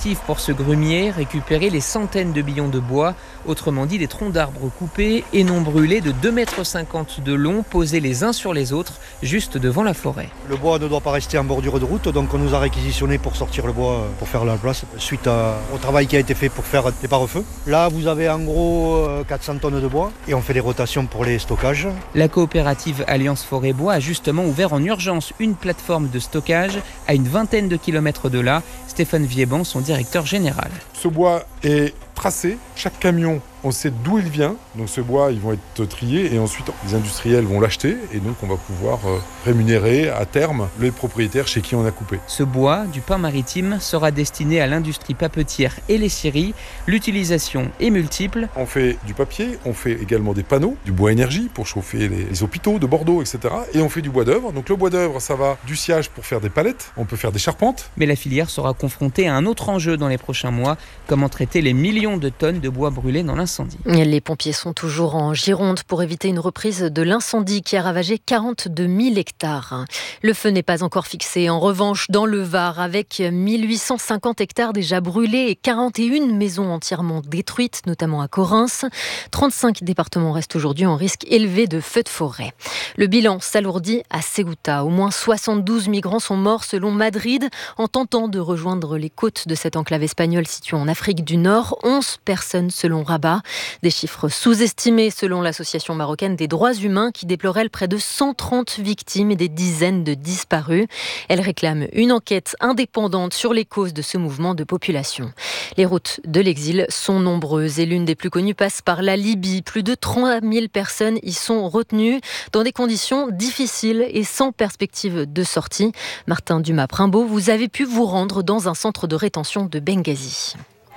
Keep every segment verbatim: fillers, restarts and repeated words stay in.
objectif pour ce grumier, récupérer les centaines de billons de bois, autrement dit des troncs d'arbres coupés et non brûlés de deux mètres cinquante de long, posés les uns sur les autres, juste devant la forêt. Le bois ne doit pas rester en bordure de route, donc on nous a réquisitionné pour sortir le bois, pour faire la place, suite à, au travail qui a été fait pour faire des pare-feux. Là, vous avez en gros quatre cents tonnes de bois et on fait des rotations pour les stockages. La coopérative Alliance Forêt Bois a justement ouvert en urgence une plateforme de stockage à une vingtaine de kilomètres de là. Stéphane Viéban, son directeur général. Ce bois est tracé, chaque camion, on sait d'où il vient, donc ce bois, ils vont être triés et ensuite les industriels vont l'acheter et donc on va pouvoir euh, rémunérer à terme les propriétaires chez qui on a coupé. Ce bois du pin maritime sera destiné à l'industrie papetière et les scieries. L'utilisation est multiple. On fait du papier, on fait également des panneaux, du bois énergie pour chauffer les, les hôpitaux de Bordeaux, et cetera. Et on fait du bois d'œuvre. Donc le bois d'œuvre, ça va du sciage pour faire des palettes, on peut faire des charpentes. Mais la filière sera confrontée à un autre enjeu dans les prochains mois, comment traiter les millions de tonnes de bois brûlés dans l'incendie. Les pompiers sont toujours en Gironde pour éviter une reprise de l'incendie qui a ravagé quarante-deux mille hectares. Le feu n'est pas encore fixé. En revanche, dans le Var, avec mille huit cent cinquante hectares déjà brûlés et quarante et une maisons entièrement détruites, notamment à Correns, trente-cinq départements restent aujourd'hui en risque élevé de feux de forêt. Le bilan s'alourdit à Ceuta. Au moins soixante-douze migrants sont morts selon Madrid en tentant de rejoindre les côtes de cette enclave espagnole située en Afrique du Nord. onze personnes selon Rabat. Des chiffres sous-estimés selon l'association marocaine des droits humains qui déplore elle près de cent trente victimes et des dizaines de disparus. Elle réclame une enquête indépendante sur les causes de ce mouvement de population. Les routes de l'exil sont nombreuses et l'une des plus connues passe par la Libye. Plus de trois mille personnes y sont retenues dans des conditions difficiles et sans perspective de sortie. Martin Dumas-Primbaud, vous avez pu vous rendre dans un centre de rétention de Benghazi.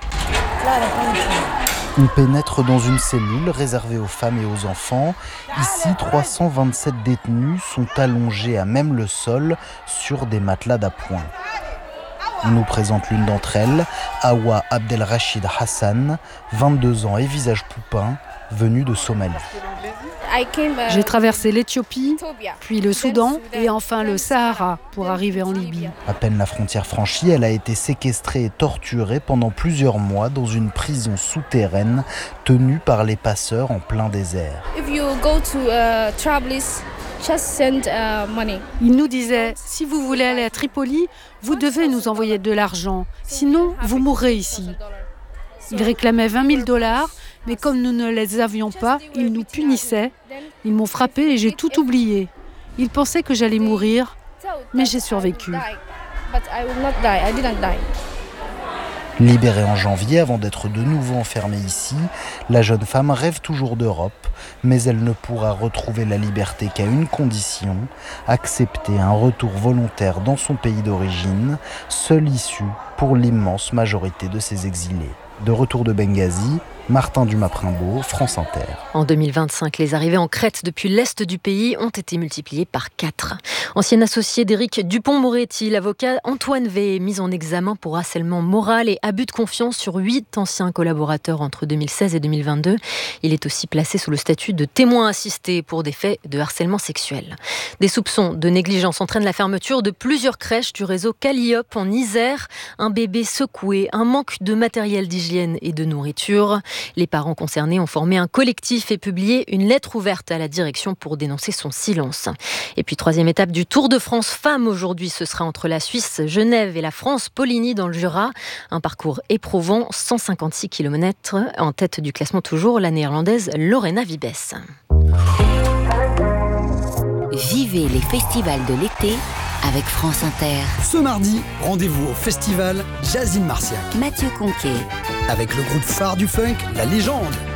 On pénètre dans une cellule réservée aux femmes et aux enfants. Ici, trois cent vingt-sept détenus sont allongés à même le sol sur des matelas d'appoint. On nous présente l'une d'entre elles, Awa Abdelrachid Hassan, vingt-deux ans et visage poupin, venue de Somalie. J'ai traversé l'Éthiopie, puis le Soudan et enfin le Sahara pour arriver en Libye. À peine la frontière franchie, elle a été séquestrée et torturée pendant plusieurs mois dans une prison souterraine tenue par les passeurs en plein désert. Il nous disait, si vous voulez aller à Tripoli, vous devez nous envoyer de l'argent, sinon vous mourrez ici. Il réclamait vingt mille dollars, mais comme nous ne les avions pas, ils nous punissaient. Ils m'ont frappé et j'ai tout oublié. Ils pensaient que j'allais mourir, mais j'ai survécu. Libérée en janvier avant d'être de nouveau enfermée ici, la jeune femme rêve toujours d'Europe, mais elle ne pourra retrouver la liberté qu'à une condition, accepter un retour volontaire dans son pays d'origine, seule issue pour l'immense majorité de ses exilés. De retour de Benghazi, Martin Dumas-Primbaud, France Inter. En deux mille vingt-cinq, les arrivées en Crète depuis l'est du pays ont été multipliées par quatre. Ancien associé d'Éric Dupond-Moretti, l'avocat Antoine V est mis en examen pour harcèlement moral et abus de confiance sur huit anciens collaborateurs entre deux mille seize et deux mille vingt-deux. Il est aussi placé sous le statut de témoin assisté pour des faits de harcèlement sexuel. Des soupçons de négligence entraînent la fermeture de plusieurs crèches du réseau Calliope en Isère. Un bébé secoué, un manque de matériel d'hygiène et de nourriture. Les parents concernés ont formé un collectif et publié une lettre ouverte à la direction pour dénoncer son silence. Et puis troisième étape du Tour de France Femmes aujourd'hui, ce sera entre la Suisse, Genève et la France, Poligny dans le Jura. Un parcours éprouvant, cent cinquante-six kilomètres. En tête du classement toujours, la néerlandaise Lorena Wiebes. Vivez les festivals de l'été avec France Inter. Ce mardi, rendez-vous au festival Jazz in Marciac. Mathieu Conquet. Avec le groupe phare du funk, La Légende.